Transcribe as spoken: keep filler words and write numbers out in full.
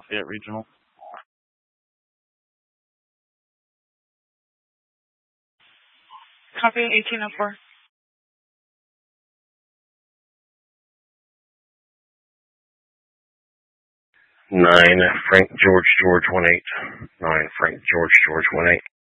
Lafayette Regional. Copy eighteen oh four. Nine Frank George George one eight. Nine Frank George George one eight.